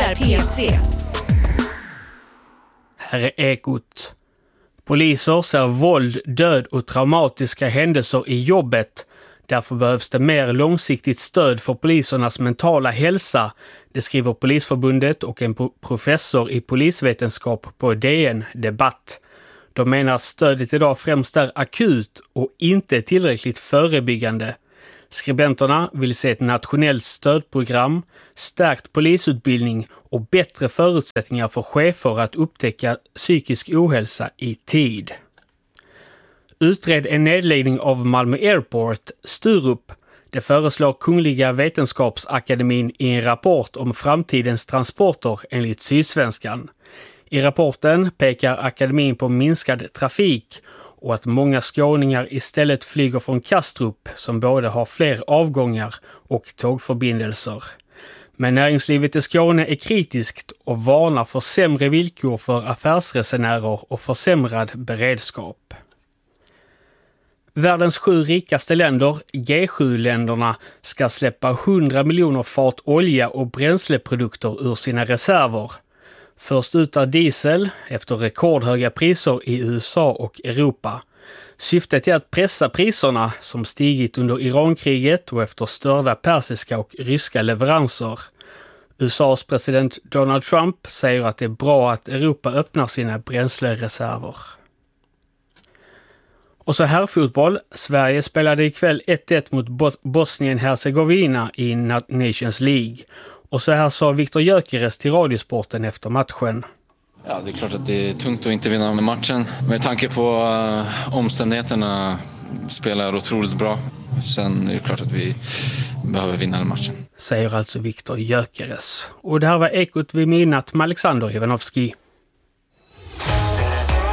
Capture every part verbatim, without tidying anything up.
är P tre. Här är Ekot. Poliser ser våld, död och traumatiska händelser i jobbet. Därför behövs det mer långsiktigt stöd för polisernas mentala hälsa. Det skriver Polisförbundet och en professor i polisvetenskap på D N Debatt. De menar att stödet idag främst är akut och inte tillräckligt förebyggande. Skribenterna vill se ett nationellt stödprogram, stärkt polisutbildning och bättre förutsättningar för chefer att upptäcka psykisk ohälsa i tid. Utred en nedläggning av Malmö Airport, Sturup. Det föreslår Kungliga Vetenskapsakademin i en rapport om framtidens transporter enligt Sydsvenskan. I rapporten pekar akademin på minskad trafik och att många skåningar istället flyger från Kastrup som både har fler avgångar och tågförbindelser. Men näringslivet i Skåne är kritiskt och varnar för sämre villkor för affärsresenärer och försämrad beredskap. Världens sju rikaste länder, G sju-länderna, ska släppa hundra miljoner fat olja och bränsleprodukter ur sina reserver. Först ut är diesel efter rekordhöga priser i U S A och Europa. Syftet är att pressa priserna som stigit under Irankriget och efter störda persiska och ryska leveranser. U S A:s president Donald Trump säger att det är bra att Europa öppnar sina bränslereserver. Och så här fotboll. Sverige spelade ikväll ett ett mot Bosnien-Hercegovina i Nations League. Och så här sa Viktor Gyökeres till Radiosporten efter matchen. Ja, det är klart att det är tungt att inte vinna med matchen. Med tanke på uh, omständigheterna spelar otroligt bra. Sen är det klart att vi behöver vinna den matchen. Säger alltså Viktor Gyökeres. Och det här var Ekot vid midnatt med Alexander Ivanovski.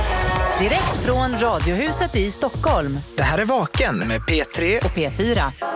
Direkt från Radiohuset i Stockholm. Det här är Vaken med P tre och P fyra.